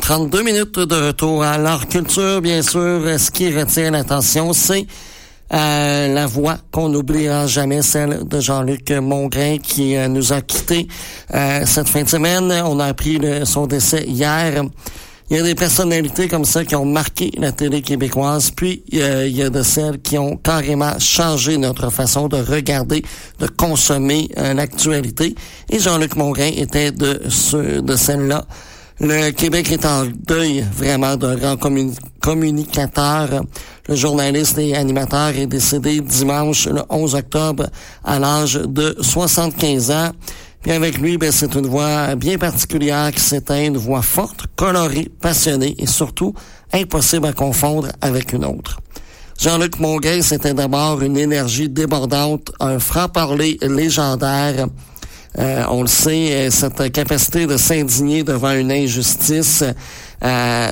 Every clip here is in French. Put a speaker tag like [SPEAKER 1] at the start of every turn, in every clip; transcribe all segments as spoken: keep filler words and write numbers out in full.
[SPEAKER 1] trente-deux minutes de retour à l'art culture. Bien sûr, ce qui retient l'attention, c'est euh, la voix qu'on n'oubliera jamais, celle de Jean-Luc Mongrain qui euh, nous a quittés euh, cette fin de semaine. On a appris le, son décès hier. Il y a des personnalités comme ça qui ont marqué la télé québécoise, puis euh, il y a de celles qui ont carrément changé notre façon de regarder, de consommer euh, l'actualité. Et Jean-Luc Mongrain était de ce, de celle-là. Le Québec est en deuil vraiment d'un grand communi- communicateur. Le journaliste et animateur est décédé dimanche, le onze octobre, à l'âge de soixante-quinze ans. Puis avec lui, ben, c'est une voix bien particulière qui s'éteint, une voix forte, colorée, passionnée et surtout impossible à confondre avec une autre. Jean-Luc Mongrain, c'était d'abord une énergie débordante, un franc-parler légendaire. Euh, on le sait, cette capacité de s'indigner devant une injustice, euh,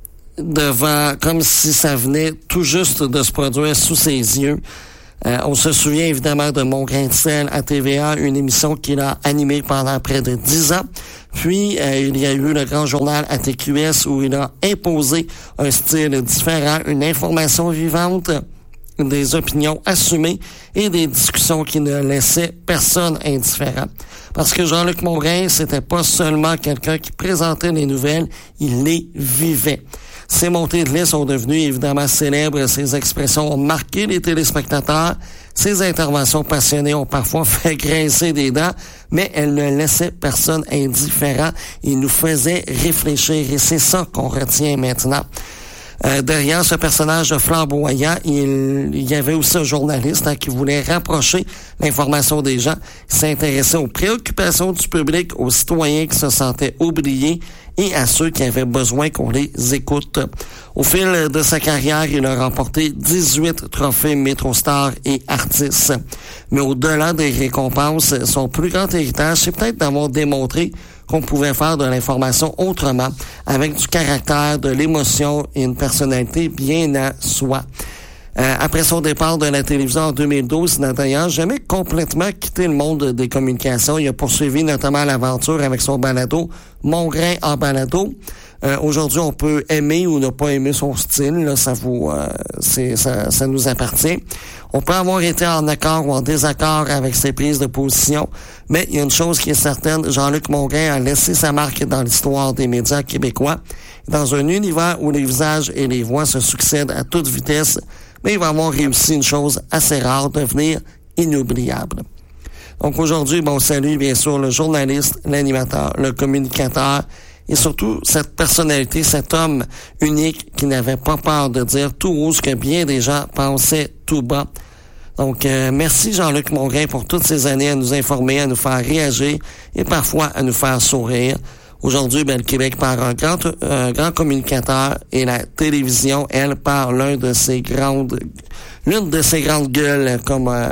[SPEAKER 1] devant, comme si ça venait tout juste de se produire sous ses yeux. Euh, on se souvient évidemment de Mon grain de sel à T V A, une émission qu'il a animée pendant près de dix ans. Puis, euh, il y a eu le Grand Journal à T Q S où il a imposé un style différent, une information vivante, des opinions assumées et des discussions qui ne laissaient personne indifférent. Parce que Jean-Luc Mongrain, c'était pas seulement quelqu'un qui présentait les nouvelles, il les vivait. Ses montées de lait sont devenues évidemment célèbres, ses expressions ont marqué les téléspectateurs, ses interventions passionnées ont parfois fait grincer des dents, mais elles ne laissaient personne indifférent, il nous faisait réfléchir et c'est ça qu'on retient maintenant. Euh, derrière ce personnage flamboyant, il, il y avait aussi un journaliste hein, qui voulait rapprocher l'information des gens, qui s'intéressait aux préoccupations du public, aux citoyens qui se sentaient oubliés et à ceux qui avaient besoin qu'on les écoute. Au fil de sa carrière, il a remporté dix-huit trophées MétroStar et Artistes. Mais au-delà des récompenses, son plus grand héritage, c'est peut-être d'avoir démontré qu'on pouvait faire de l'information autrement, avec du caractère, de l'émotion et une personnalité bien à soi. Euh, après son départ de la télévision en deux mille douze, il n'a d'ailleurs jamais complètement quitté le monde des communications. Il a poursuivi notamment l'aventure avec son balado « Mon grain en balado ». Euh, aujourd'hui, on peut aimer ou ne pas aimer son style, là, ça vous, euh, c'est, ça, ça nous appartient. On peut avoir été en accord ou en désaccord avec ses prises de position, mais il y a une chose qui est certaine, Jean-Luc Mongrain a laissé sa marque dans l'histoire des médias québécois. Dans un univers où les visages et les voix se succèdent à toute vitesse, mais il va avoir réussi une chose assez rare, devenir inoubliable. Donc aujourd'hui, bon, salut bien sûr le journaliste, l'animateur, le communicateur, et surtout cette personnalité, cet homme unique qui n'avait pas peur de dire tout haut ce que bien des gens pensaient tout bas. Donc, euh, merci Jean-Luc Mongrain pour toutes ces années à nous informer, à nous faire réagir et parfois à nous faire sourire. Aujourd'hui, ben, le Québec perd un grand, un grand communicateur et la télévision, elle, perd l'un de ses grandes, l'une de ses grandes gueules, comme euh,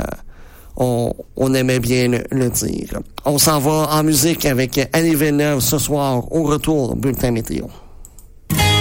[SPEAKER 1] on, on aimait bien le, le dire. On s'en va en musique avec Annie Villeneuve ce soir au retour Bulletin Météo.